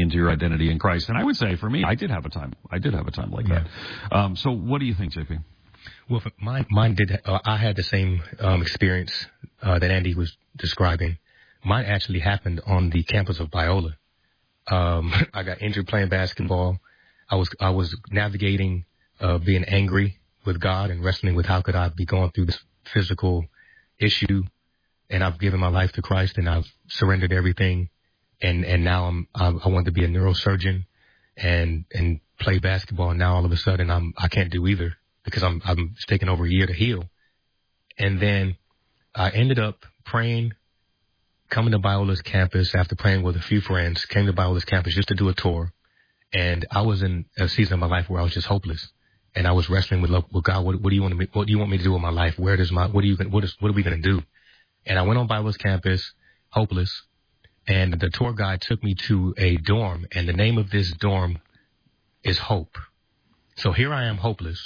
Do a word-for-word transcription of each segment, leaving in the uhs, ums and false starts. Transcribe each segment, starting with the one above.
into your identity in Christ. And I would say, for me, I did have a time. I did have a time like yeah. that. Um, so what do you think, J P? Well, mine, mine did. Uh, I had the same um, experience uh, that Andy was describing. Mine actually happened on the campus of Biola. Um, I got injured playing basketball. I was I was navigating uh, being angry with God and wrestling with how could I be going through this physical issue. And I've given my life to Christ, and I've surrendered everything. And and now I'm I, I want to be a neurosurgeon and and play basketball. And now all of a sudden I'm I can't do either because I'm I'm it's taking over a year to heal. And then I ended up praying, coming to Biola's campus after praying with a few friends. Came to Biola's campus just to do a tour, and I was in a season of my life where I was just hopeless. And I was wrestling with, with God. What, what do you want me? What do you want me to do with my life? Where does my? What do you? What is? What are we going to do? And I went on Biola's campus, hopeless, and the tour guide took me to a dorm, and the name of this dorm is Hope. So here I am, hopeless.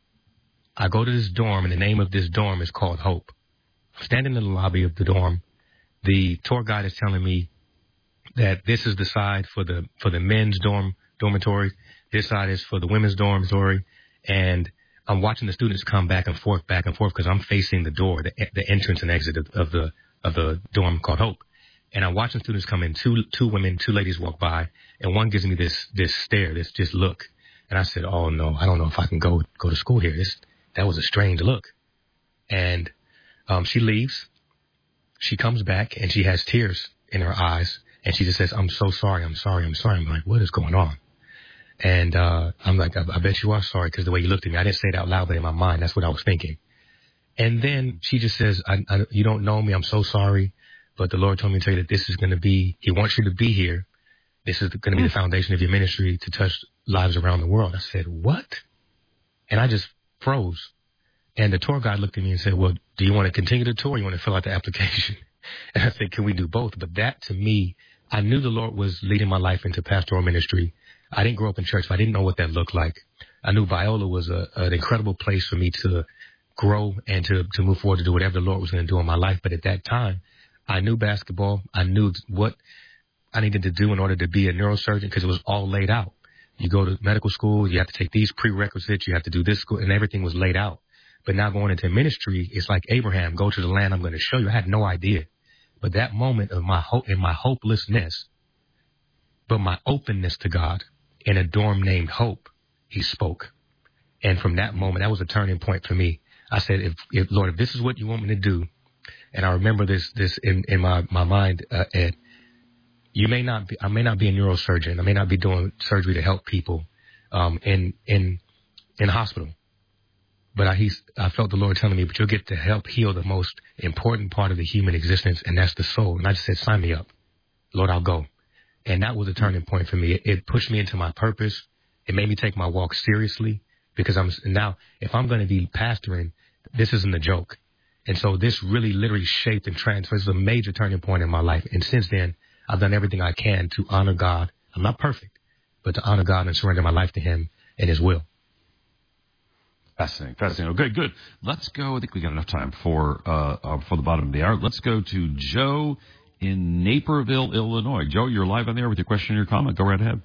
I go to this dorm, and the name of this dorm is called Hope. I'm standing in the lobby of the dorm. The tour guide is telling me that this is the side for the for the men's dorm dormitory. This side is for the women's dormitory. And I'm watching the students come back and forth, back and forth, because I'm facing the door, the, the entrance and exit of, of the of the dorm called Hope. And I'm watching students come in. Two two women, two ladies walk by, and one gives me this this stare, this just look. And I said, "Oh no, I don't know if I can go go to school here." This that was a strange look. And um, she leaves. She comes back and she has tears in her eyes, and she just says, "I'm so sorry, I'm sorry, I'm sorry." I'm like, "What is going on?" And uh, I'm like, I, I bet you are sorry, because the way you looked at me, I didn't say it out loud, but in my mind, that's what I was thinking. And then she just says, I, I, you don't know me. I'm so sorry. But the Lord told me to tell you that this is going to be, he wants you to be here. This is going to be the foundation of your ministry to touch lives around the world. I said, what? And I just froze. And the tour guide looked at me and said, well, do you want to continue the tour or you want to fill out the application? And I said, can we do both? But that, to me, I knew the Lord was leading my life into pastoral ministry. I didn't grow up in church, so I didn't know what that looked like. I knew Biola was a, an incredible place for me to grow and to, to move forward to do whatever the Lord was going to do in my life. But at that time, I knew basketball. I knew what I needed to do in order to be a neurosurgeon, because it was all laid out. You go to medical school, you have to take these prerequisites, you have to do this school, and everything was laid out. But now going into ministry, it's like Abraham, go to the land I'm going to show you. I had no idea. But that moment of my hope, in my hopelessness, but my openness to God, in a dorm named Hope, he spoke. And from that moment, that was a turning point for me. I said, if, if Lord, if this is what you want me to do, and I remember this this in, in my, my mind, uh, Ed, you may not be, I may not be a neurosurgeon. I may not be doing surgery to help people um, in in in a hospital. But I, he's, I felt the Lord telling me, but you'll get to help heal the most important part of the human existence, and that's the soul. And I just said, sign me up. Lord, I'll go. And that was a turning point for me. It, it pushed me into my purpose. It made me take my walk seriously, because I'm now, if I'm going to be pastoring, this isn't a joke. And so this really literally shaped and transformed. It's a major turning point in my life. And since then, I've done everything I can to honor God. I'm not perfect, but to honor God and surrender my life to him and his will. Fascinating, fascinating. Okay, good. Let's go. I think we got enough time for uh, uh, for the bottom of the hour. Let's go to Joe in Naperville, Illinois. Joe, you're live on there with your question or your comment. Go right ahead.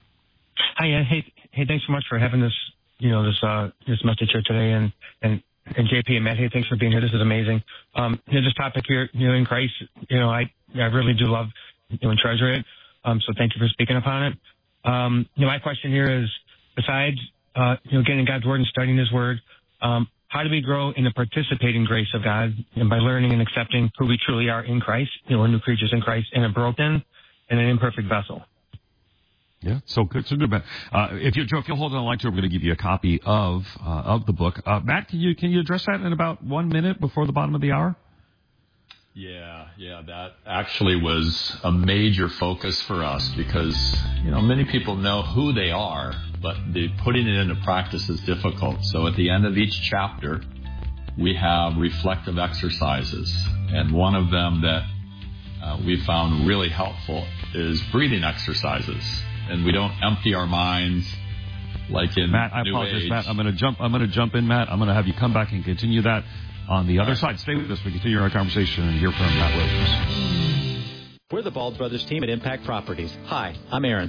Hi, uh, hey, hey, thanks so much for having this, you know, this uh, this message here today, and and and J P and Matt, hey, thanks for being here. This is amazing. Um, you know, this topic here, you know, in Christ, you know, I I really do love, you know, and treasure it. Um, so thank you for speaking upon it. Um, you know, my question here is, besides, uh, you know, getting God's word and studying His word, um, how do we grow in the participating grace of God, and by learning and accepting who we truly are in Christ? You know, we're new creatures in Christ, in a broken and an imperfect vessel. Yeah, so good, so good, Matt. Uh, if you, Joe, if you'll hold on the line, we're going to give you a copy of uh, of the book. Uh, Matt, can you can you address that in about one minute before the bottom of the hour? Yeah, yeah, that actually was a major focus for us, because, you know, many people know who they are, but the putting it into practice is difficult. So at the end of each chapter, we have reflective exercises, and one of them that uh, we found really helpful is breathing exercises. And we don't empty our minds like in Matt, I New apologize, Age. Matt. I'm going to jump. I'm going to jump in, Matt. I'm going to have you come back and continue that on the other side. Stay with us. We continue our conversation and hear from Matt Williams. We're the Bald Brothers team at Impact Properties. Hi, I'm Aaron.